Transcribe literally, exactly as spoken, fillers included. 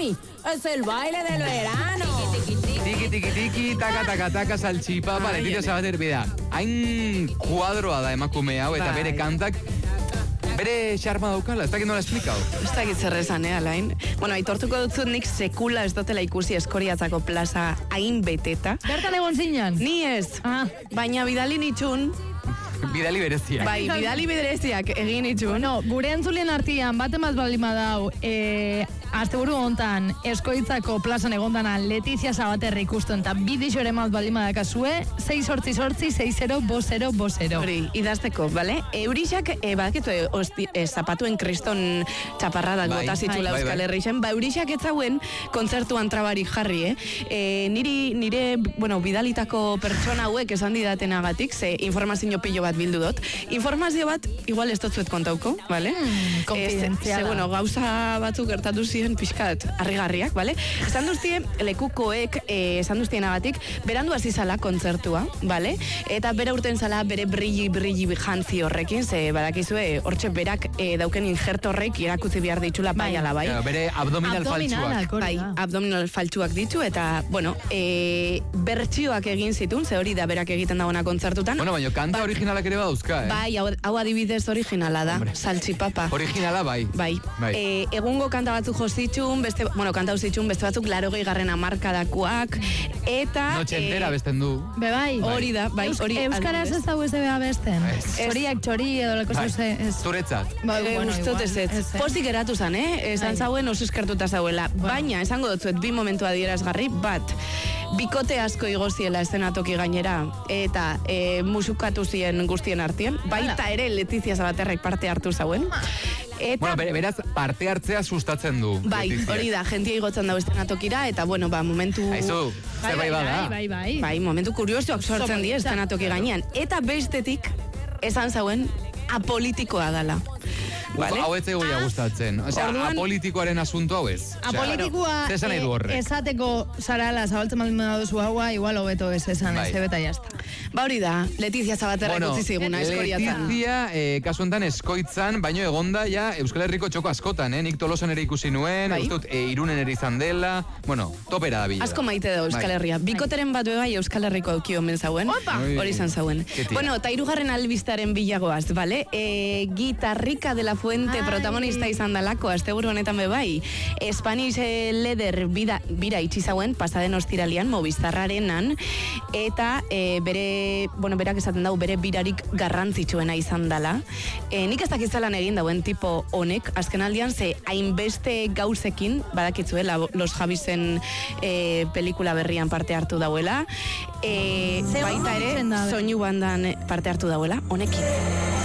mami, es el baile del verano. Tiki, tiki, tiki, taka, taka, taka, salchipapa, Leticia Sabater, bida. Hain kuadroa da emakume hau, eta bere kantak, bere xarma daukala, ez dakit nola esplikau. Ez dakit zer esan, eh, alain. Bueno, aitortuko dutzut nik sekula ez dutela ikusi Eskoriatzako plaza hain beteta. Bertan egon zinan? Ni ez, Ah. baina bidali nitxun, Bidali bereziak. bai, bidali bereziak egin nitxun. Bueno, gure entzulien artian, bat emaz balima dau, e, asteburu hontan Eskoitzako plazan egondana Letizia Sabater ikusten, eta bidixo ere emaz balima dakazue, sei sortzi sortzi, sei zero, bo zero, bo zero. Hori, idazteko, bale? Eurixak, e, badakitu, e, osti, e, zapatuen kriston txaparradak Bai, bota zitula bai, Euskal bai. Herrixen, ba, Eurixak ez zauen kontzertuan trabarik jarri, eh? E, niri, nire, bueno, bidalitako pertsona hauek esan didatenagatik, ze informazio pilo bat bildu dut. Informazio bat, igual ez dut zuet kontauko, bale? Hmm, konfidentziala. Ze, bueno, gauza batzuk gertatu ziren pixkat harrigarriak, bale? Esan duztie, lekukoek, eh, esan duztienagatik, berandu hasi zala kontzertua, bale? Eta bera urten zala bere brilli, brilli jantzi horrekin, ze badakizue, hortxe berak eh, dauken injerto horrek irakutzi behar ditxula bai ala bai. Ja, bere abdominal Abdominalak, faltsuak. hori Bai, da. abdominal faltsuak ditu, eta, bueno, e, bertsioak egin zitun, ze hori da berak egiten dagoena kontzertutan. Bueno, baina kanta Ba- originalak ere badauzka, eh? Bai, hau, hau adibidez originala da, Hombre. saltxipapa. Originala, bai. Bai. Bai. E, egungo kanta batzuk jozitxun, beste, bueno, kanta jozitxun, beste batzuk larogei garren amarkadakoak, eta... Noche entera besten du. Be bai. Hori da, bai, Eus- hori... Euskaraz ez dago ez bea besten. Ez. Txoriak txori edo leko Bai, zuze. ez. zuretzat. Bai, Bai, bueno, ustut igual, ez ez. ez, eh. Pozik geratu zan, eh? Esan Bai. zauen oso eskertuta zauela. Baina, esango dutzuet, bi momentu adierazgarri, bat, bikote asko igoziela eszenatoki gainera, eta e, musukatu zien guztien artien, baita ere Letizia Sabaterrek parte hartu zauen. Eta, Bueno, bere, beraz, parte hartzea sustatzen du. bai, Letiziak. hori da, jentia igotzen dago eszenatokira, eta, bueno, ba, momentu... Aizu, zer bai bada. Bai, bai, bai. Bai, momentu kuriosoak sortzen die eszenatoki gainean. Eta bestetik, esan zauen, apolitikoa dala. Uf, Vale? hau ez egoia gustatzen. Osea, Orduan- apolitikoaren asunto hau ez. Osea, Apolitikoa zer esan nahi du horrek? eh, esateko zarala zabaltzen baldin baduzu haua, igual hobeto ez esan, Bai. ez ebeta jazta. Ba hori da, Letizia Sabaterra Bueno, utzi ziguna Eskoriatzan. Letizia, eh, kasu honetan Eskoitzan, baino egonda ja Euskal Herriko txoko askotan, eh? Nik Tolosan ere ikusi nuen, Bai. uste dut, eh, Irunen ere izan dela, bueno, topera da bila. Asko maite da Euskal Bai. Herria. Bikoteren bat bai Euskal Herriko auki omen zauen. Oi. Hori izan zauen. Ke tira. Bueno, eta hirugarren albistaren bilagoaz, bale? E, Gitarrika de la Fuente Ai. protagonista izan dalako, asteburu honetan be bai. Spanish eh, Leather bida, bira itxi zauen, pasaden ostiralian, Movistarrarenan, eta e, bere, bueno, berak esaten dau, bere birarik garrantzitsuena izan dala. E, nik ez dakitzalan egin dauen tipo honek, azken aldian, ze hainbeste gauzekin, badakitzuela, Los Javisen e, pelikula berrian parte hartu dauela, e, Ze baita ondo ere, ditzen da, be. soinu bandan parte hartu dauela, honekin.